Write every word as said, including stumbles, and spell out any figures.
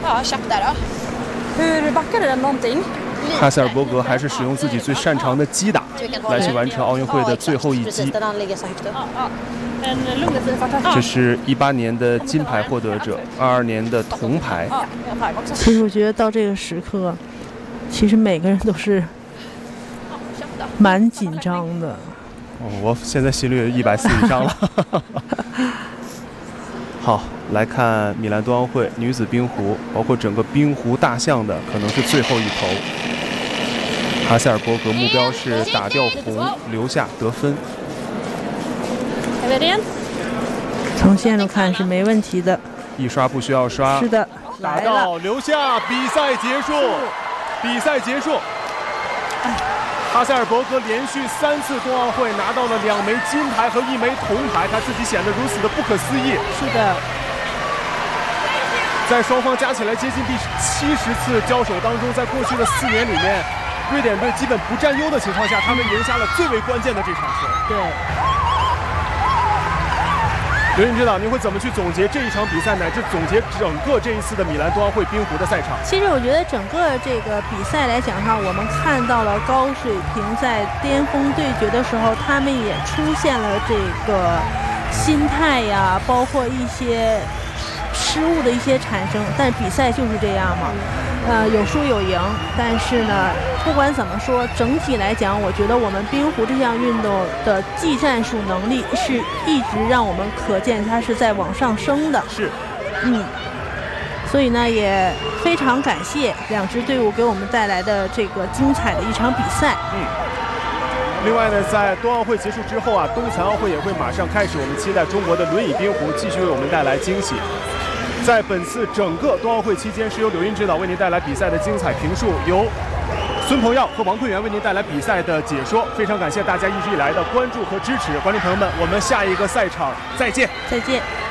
哈塞尔伯格还是使用自己最擅长的击打来去完成奥运会的最后一击。这是一八年的金牌获得者，二二年的铜牌。 其实我觉得到这个时刻，其实每个人都是蛮紧张的。 哦，我现在心率一百四以上了。好，来看米兰冬奥会女子冰壶，包括整个冰壶大项的，可能是最后一头。哈塞尔伯格目标是打掉红，留下得分。 从线路看是没问题的， 一刷不需要刷。 是的， 打到留下，比赛结束，比赛结束。哈塞尔伯格连续三次冬奥会拿到了两枚金牌和一枚铜牌，他自己显得如此的不可思议。 是的， 在双方加起来接近第七十次交手当中，在过去的四年里面，瑞典队基本不占优的情况下，他们赢下了最为关键的这场球。 对。 刘云指导，您会怎么去总结这一场比赛，乃至总结整个这一次的米兰冬奥会冰壶的赛场？ 其实我觉得整个这个比赛来讲哈，我们看到了高水平，在巅峰对决的时候，他们也出现了这个心态呀，包括一些失误的一些产生。但比赛就是这样嘛，呃，有输有赢。但是呢，不管怎么说，整体来讲，我觉得我们冰壶这项运动的技战术能力是一直让我们可见它是在往上升的。 是， 嗯，所以呢，也非常感谢两支队伍给我们带来的这个精彩的一场比赛。 嗯。另外呢，在冬奥会结束之后啊，冬残奥会也会马上开始，我们期待中国的轮椅冰壶继续为我们带来惊喜。在本次整个冬奥会期间，是由柳云指导为您带来比赛的精彩评述，由孙鹏耀和王坤元为您带来比赛的解说。非常感谢大家一直以来的关注和支持，观众朋友们，我们下一个赛场再见， 再见。